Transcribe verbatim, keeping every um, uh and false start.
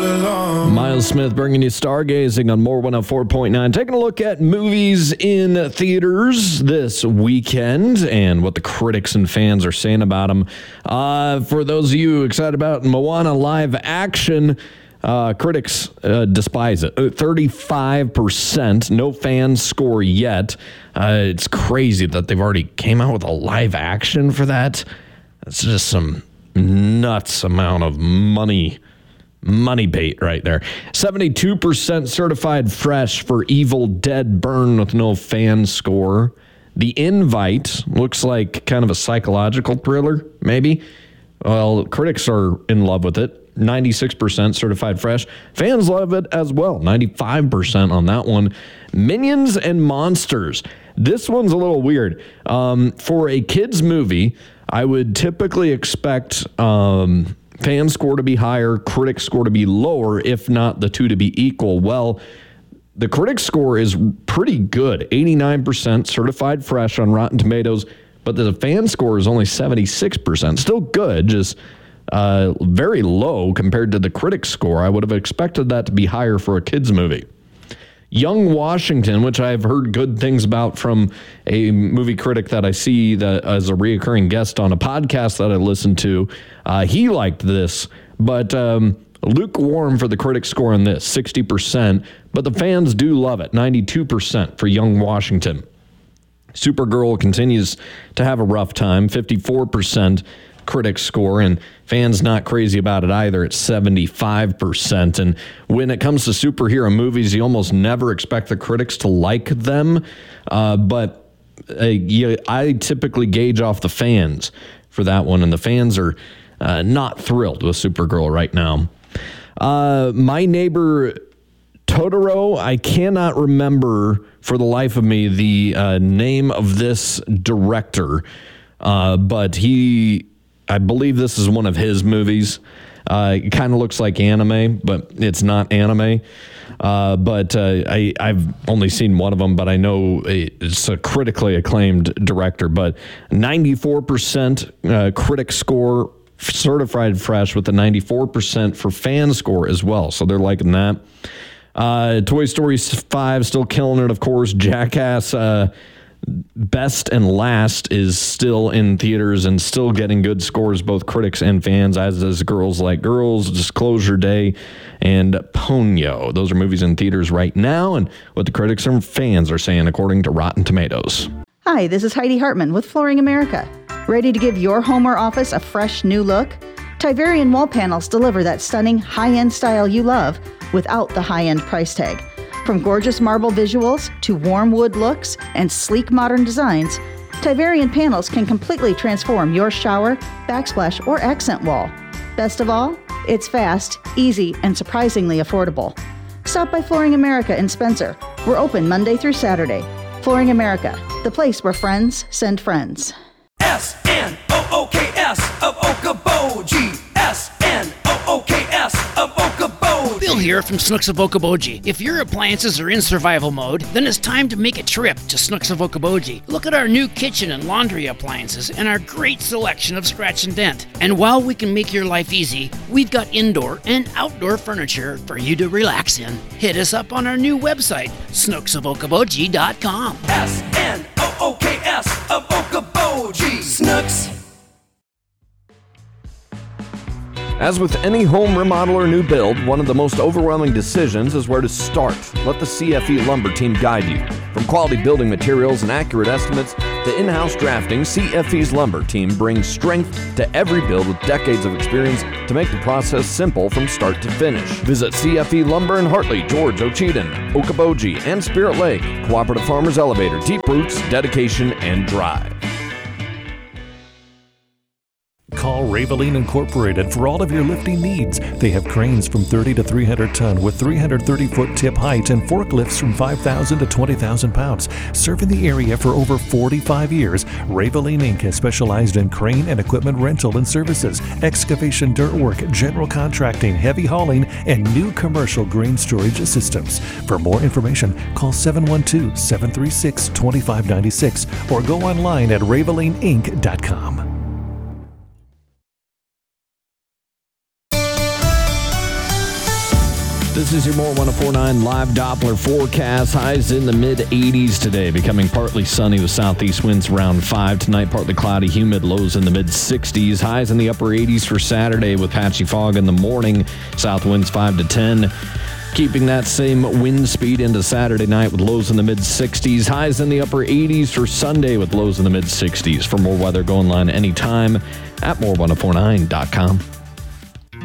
along. Miles Smith bringing you Stargazing on More one oh four point nine. Taking a look at movies in theaters this weekend and what the critics and fans are saying about them. Uh, for those of you excited about Moana live action, uh, critics uh, despise it. thirty-five percent, no fan score yet. Uh, it's crazy that they've already came out with a live action for that. It's just some nuts amount of money. Money bait right there. seventy-two percent certified fresh for Evil Dead Burn with no fan score. The Invite looks like kind of a psychological thriller, maybe. Well, critics are in love with it. ninety-six percent certified fresh. Fans love it as well. ninety-five percent on that one. Minions and Monsters. This one's a little weird. Um, for a kid's movie, I would typically expect... Um, fan score to be higher, critic score to be lower, if not the two to be equal. Well, the critic score is pretty good, eighty-nine percent certified fresh on Rotten Tomatoes, but the fan score is only seventy-six percent. Still good, just uh, very low compared to the critic score. I would have expected that to be higher for a kid's movie. Young Washington, which I've heard good things about from a movie critic that I see that as a reoccurring guest on a podcast that I listen to. Uh, he liked this, but um, lukewarm for the critic score on this, sixty percent. But the fans do love it, ninety-two percent for Young Washington. Supergirl continues to have a rough time, fifty-four percent critic score, and fans not crazy about it either at seventy-five percent. And when it comes to superhero movies, you almost never expect the critics to like them, uh, but uh, you, I typically gauge off the fans for that one, and the fans are uh, not thrilled with Supergirl right now. Uh, My Neighbor Totoro, I cannot remember for the life of me the uh, name of this director, uh, but he... I believe this is one of his movies. Uh, it kind of looks like anime, but it's not anime. Uh, but uh, I, I've only seen one of them, but I know it's a critically acclaimed director. But ninety-four percent uh, critic score, certified fresh, with a ninety-four percent for fan score as well. So they're liking that. Uh, Toy Story five still killing it, of course. Jackass uh, Best and Last is still in theaters and still getting good scores, both critics and fans, as does Girls Like Girls, Disclosure Day, and Ponyo. Those are movies in theaters right now, and what the critics and fans are saying according to Rotten Tomatoes. Hi, this is Heidi Hartman with Flooring America. Ready to give your home or office a fresh new look? Tiverian wall panels deliver that stunning high-end style you love without the high-end price tag. From gorgeous marble visuals to warm wood looks and sleek modern designs, Tiverian panels can completely transform your shower, backsplash, or accent wall. Best of all, it's fast, easy, and surprisingly affordable. Stop by Flooring America in Spencer. We're open Monday through Saturday. Flooring America, the place where friends send friends. S N O O K S of Okoboji. S N O O K S of Okoboji. Bill here from Snooks of Okoboji. If your appliances are in survival mode, then it's time to make a trip to Snooks of Okoboji. Look at our new kitchen and laundry appliances and our great selection of scratch and dent. And while we can make your life easy, we've got indoor and outdoor furniture for you to relax in. Hit us up on our new website, snooks of okoboji dot com. S N O O K S of Okoboji. Snooks. As with any home remodel or new build, one of the most overwhelming decisions is where to start. Let the C F E Lumber team guide you. From quality building materials and accurate estimates to in-house drafting, C F E's Lumber team brings strength to every build with decades of experience to make the process simple from start to finish. Visit C F E Lumber in Hartley, George, Ocheyedan, Okoboji, and Spirit Lake. Cooperative Farmers Elevator, deep roots, dedication, and drive. Call Raveline Incorporated for all of your lifting needs. They have cranes from thirty to three hundred ton with three hundred thirty foot tip height and forklifts from five thousand to twenty thousand pounds. Serving the area for over forty-five years, Raveline Incorporated has specialized in crane and equipment rental and services, excavation, dirt work, general contracting, heavy hauling, and new commercial grain storage systems. For more information, call seven one two, seven three six, two five nine six or go online at raveline inc dot com. This is your More one oh four point nine live Doppler forecast. Highs in the mid eighties today, becoming partly sunny with southeast winds around five. Tonight, partly cloudy, humid, lows in the mid sixties. Highs in the upper eighties for Saturday with patchy fog in the morning. South winds five to ten. Keeping that same wind speed into Saturday night with lows in the mid sixties. Highs in the upper eighties for Sunday with lows in the mid sixties. For more weather, go online anytime at more ten forty-nine dot com.